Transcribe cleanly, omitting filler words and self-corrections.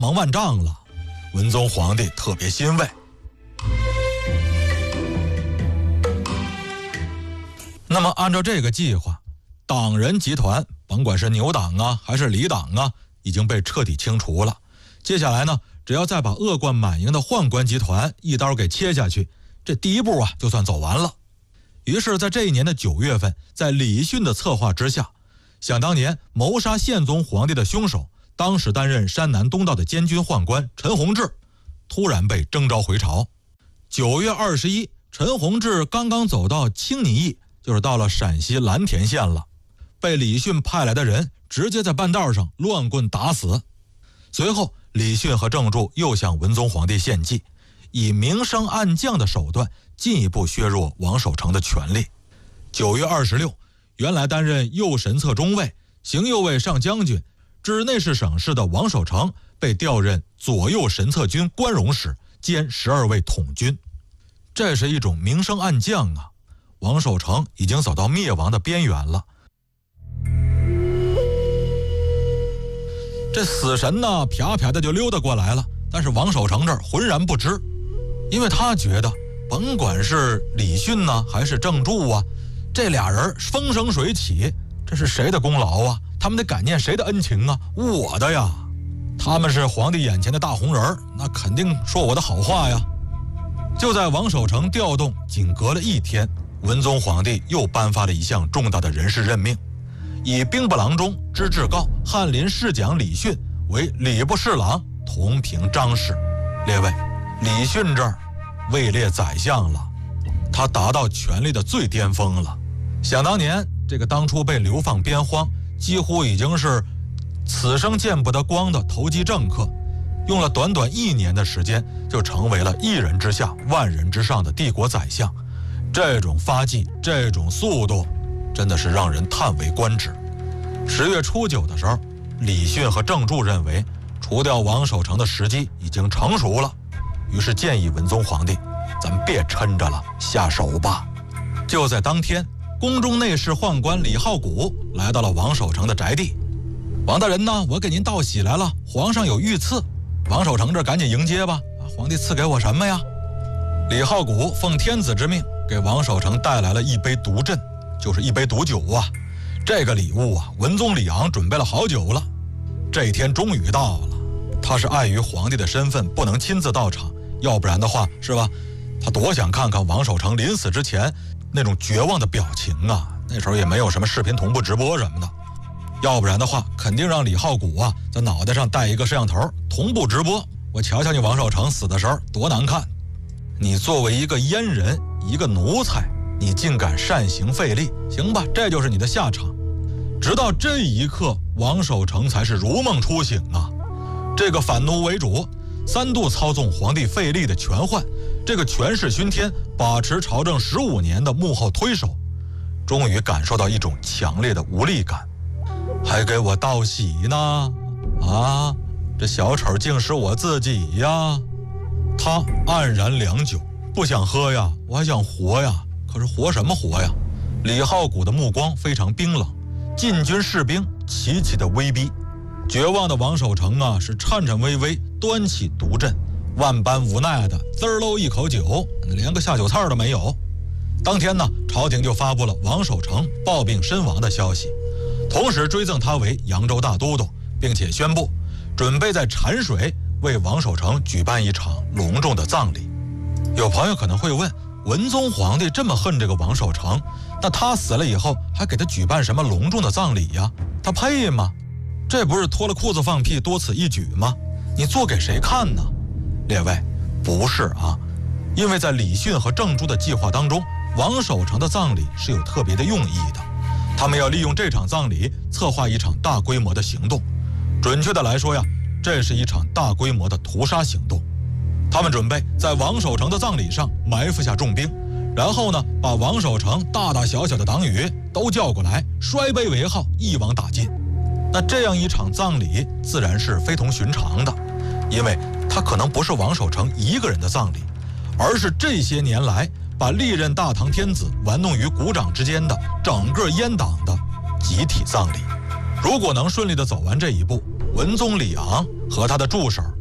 忙万丈了。文宗皇帝特别欣慰。那么按照这个计划，党人集团甭管是牛党啊还是李党啊，已经被彻底清除了。接下来呢，只要再把恶贯满盈的宦官集团一刀给切下去，这第一步啊就算走完了。于是在这一年的9月份，在李训的策划之下，想当年谋杀宪宗皇帝的凶手，当时担任山南东道的监军宦官陈弘志，突然被征召回朝。9月21，陈弘志刚刚走到青泥驿，就是到了陕西蓝田县了，被李训派来的人直接在半道上乱棍打死。随后李训和郑注又向文宗皇帝献计，以明升暗降的手段进一步削弱王守成的权力。9月26，原来担任右神策中尉、行右卫上将军、知内侍省事的王守成被调任左右神策军关荣使兼12位统军。这是一种明升暗降啊！王守成已经走到灭亡的边缘了。这死神呢，啪啪的就溜达过来了，但是王守成这儿浑然不知，因为他觉得甭管是李训呢还是郑注啊，这俩人风生水起，这是谁的功劳啊？他们得感念谁的恩情啊？我的呀！他们是皇帝眼前的大红人，那肯定说我的好话呀。就在王守成调动仅隔了1天，文宗皇帝又颁发了一项重大的人事任命，以兵部郎中知制诰翰林侍讲李训为礼部侍郎，同平章事。列位，李训这儿位列宰相了，他达到权力的最巅峰了。想当年，这个当初被流放边荒，几乎已经是此生见不得光的投机政客，用了短短1年的时间，就成为了1人之下万人之上的帝国宰相。这种发迹，这种速度，真的是让人叹为观止。10月初9的时候，李训和郑注认为除掉王守成的时机已经成熟了，于是建议文宗皇帝，咱别抻着了，下手吧。就在当天，宫中内侍宦官李浩古来到了王守成的宅地。王大人呢，我给您道喜来了，皇上有御赐。王守成这赶紧迎接吧，皇帝赐给我什么呀？李浩古奉天子之命，给王守成带来了一杯毒鸩，就是一杯毒酒啊。这个礼物啊，文宗李昂准备了好久了。这一天终于到了，他是碍于皇帝的身份不能亲自到场，要不然的话是吧，他多想看看王守成临死之前那种绝望的表情啊。那时候也没有什么视频同步直播什么的，要不然的话肯定让李浩古啊在脑袋上带一个摄像头同步直播，我瞧瞧你王守成死的时候多难看。你作为一个阉人，一个奴才，你竟敢擅行废立，行吧，这就是你的下场。直到这一刻，王守成才是如梦初醒啊！这个反奴为主，3度操纵皇帝废立的权宦，这个权势熏天、把持朝政15年的幕后推手，终于感受到一种强烈的无力感。还给我道喜呢？啊，这小丑竟是我自己呀！他黯然良久，不想喝呀，我还想活呀，可是活什么活呀？李浩古的目光非常冰冷，禁军士兵齐齐的威逼。绝望的王守成啊，是颤颤巍巍端起毒鸩，万般无奈的滋儿喽一口酒，连个下酒菜都没有。当天呢，朝廷就发布了王守成暴病身亡的消息，同时追赠他为扬州大都督，并且宣布准备在禅水为王守成举办一场隆重的葬礼。有朋友可能会问，文宗皇帝这么恨这个王守成，那他死了以后还给他举办什么隆重的葬礼呀？他配吗？这不是脱了裤子放屁，多此一举吗？你做给谁看呢？列位，不是啊，因为在李训和郑注的计划当中，王守成的葬礼是有特别的用意的。他们要利用这场葬礼策划一场大规模的行动，准确的来说呀，这是一场大规模的屠杀行动。他们准备在王守成的葬礼上埋伏下重兵，然后呢，把王守成大大小小的党羽都叫过来，摔杯为号，一网打尽。那这样一场葬礼自然是非同寻常的，因为它可能不是王守成一个人的葬礼，而是这些年来把历任大唐天子玩弄于股掌之间的整个阉党的集体葬礼。如果能顺利的走完这一步，文宗李昂和他的助手